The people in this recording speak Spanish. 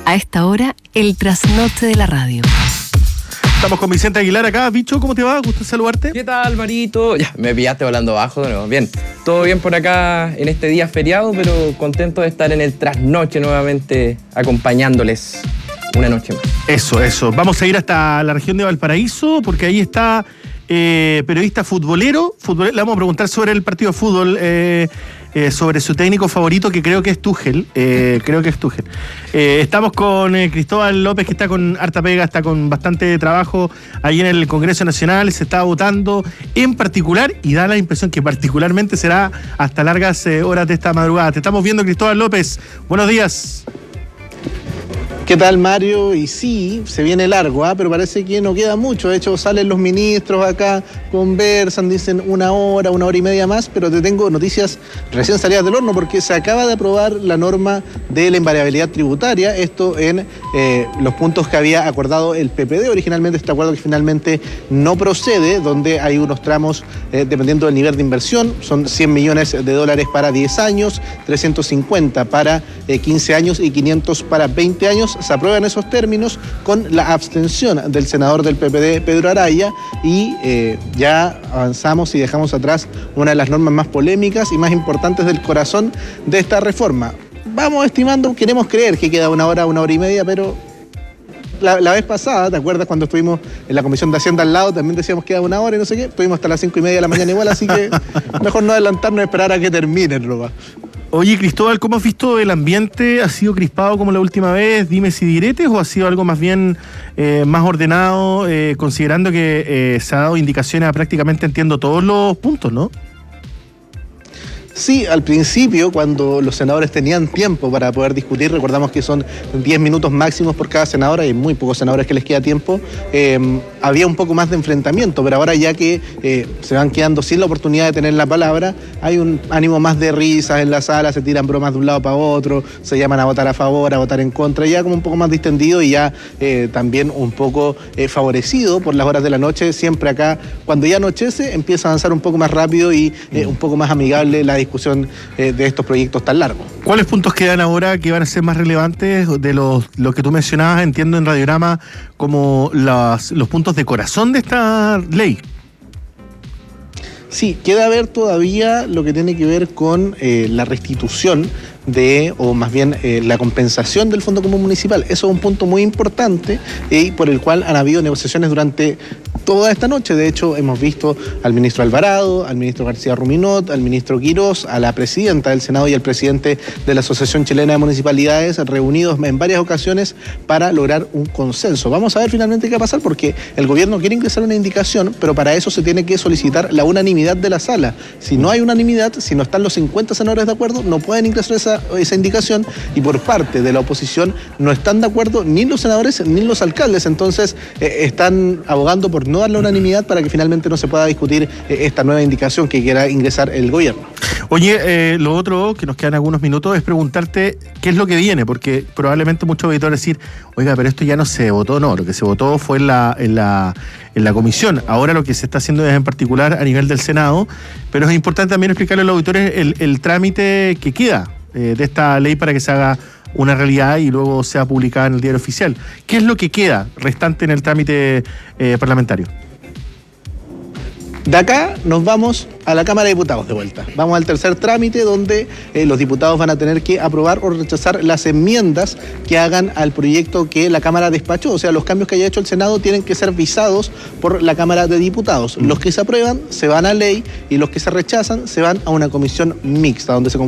A esta hora, el trasnoche de la radio. Estamos con Vicente Aguilar acá. Bicho, ¿cómo te va? Gusto saludarte. ¿Qué tal, Marito? Ya, me pillaste volando bajo de nuevo. Bien, todo bien por acá en este día feriado, pero contento de estar en el trasnoche nuevamente acompañándoles una noche más. Eso. Vamos a ir hasta la región de Valparaíso, porque ahí está periodista futbolero. Le vamos a preguntar sobre el partido de fútbol, sobre su técnico favorito, que creo que es Tuchel. Estamos con Cristóbal López, que está con harta pega, está con bastante trabajo ahí en el Congreso Nacional, se está votando en particular, y da la impresión que particularmente será hasta largas horas de esta madrugada. Te estamos viendo, Cristóbal López. Buenos días. ¿Qué tal, Mario? Y sí, se viene largo, pero parece que no queda mucho. De hecho, salen los ministros acá, conversan, dicen una hora y media más, pero te tengo noticias recién salidas del horno, porque se acaba de aprobar la norma de la invariabilidad tributaria, esto en los puntos que había acordado el PPD. Originalmente este acuerdo que finalmente no procede, donde hay unos tramos dependiendo del nivel de inversión, son $100 millones para 10 años, 350 para 15 años y 500 para 20 años. Se aprueban esos términos con la abstención del senador del PPD, Pedro Araya, y ya avanzamos y dejamos atrás una de las normas más polémicas y más importantes del corazón de esta reforma. Vamos estimando, queremos creer que queda una hora y media, pero la vez pasada, ¿te acuerdas cuando estuvimos en la Comisión de Hacienda al lado? También decíamos que queda una hora y no sé qué, estuvimos hasta las 5:30 de la mañana igual, así que mejor no adelantarnos y esperar a que termine, Roba. Oye, Cristóbal, ¿cómo has visto el ambiente? ¿Ha sido crispado como la última vez, dimes y diretes, o ha sido algo más bien más ordenado, considerando que se ha dado indicaciones a prácticamente, entiendo, todos los puntos, ¿no? Sí, al principio, cuando los senadores tenían tiempo para poder discutir, recordamos que son 10 minutos máximos por cada senador, hay muy pocos senadores que les queda tiempo, había un poco más de enfrentamiento, pero ahora ya que se van quedando sin la oportunidad de tener la palabra, hay un ánimo más de risas en la sala, se tiran bromas de un lado para otro, se llaman a votar a favor, a votar en contra, ya como un poco más distendido y ya también un poco favorecido por las horas de la noche. Siempre acá, cuando ya anochece, empieza a avanzar un poco más rápido y un poco más amigable la discusión de estos proyectos tan largos. ¿Cuáles puntos quedan ahora que van a ser más relevantes de lo que tú mencionabas, entiendo, en Radiograma, como los puntos de corazón de esta ley? Sí, queda ver todavía lo que tiene que ver con la restitución o más bien la compensación del Fondo Común Municipal. Eso es un punto muy importante y por el cual han habido negociaciones durante toda esta noche. De hecho, hemos visto al ministro Alvarado, al ministro García Ruminot, al ministro Quirós, a la presidenta del Senado y al presidente de la Asociación Chilena de Municipalidades, reunidos en varias ocasiones para lograr un consenso. Vamos a ver finalmente qué va a pasar, porque el gobierno quiere ingresar una indicación, pero para eso se tiene que solicitar la unanimidad de la sala. Si no hay unanimidad, si no están los 50 senadores de acuerdo, no pueden ingresar esa indicación, y por parte de la oposición no están de acuerdo ni los senadores ni los alcaldes. Entonces están abogando por no dar la unanimidad para que finalmente no se pueda discutir esta nueva indicación que quiera ingresar el gobierno. Oye, lo otro, que nos quedan algunos minutos, es preguntarte qué es lo que viene, porque probablemente muchos auditores decir, oiga, pero esto ya no se votó. No, lo que se votó fue en la comisión. Ahora lo que se está haciendo es en particular a nivel del Senado, pero es importante también explicarle a los auditores el trámite que queda de esta ley para que se haga una realidad y luego sea publicada en el diario oficial. ¿Qué es lo que queda restante en el trámite parlamentario? De acá nos vamos a la Cámara de Diputados de vuelta. Vamos al tercer trámite, donde los diputados van a tener que aprobar o rechazar las enmiendas que hagan al proyecto que la Cámara despachó. O sea, los cambios que haya hecho el Senado tienen que ser visados por la Cámara de Diputados. Los que se aprueban se van a ley y los que se rechazan se van a una comisión mixta, donde se